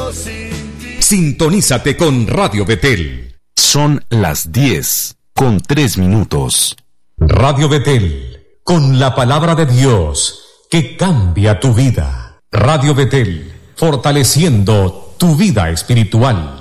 Sintonízate con Radio Betel. Son las 10:03. Radio Betel, con la palabra de Dios que cambia tu vida. Radio Betel, fortaleciendo tu vida espiritual.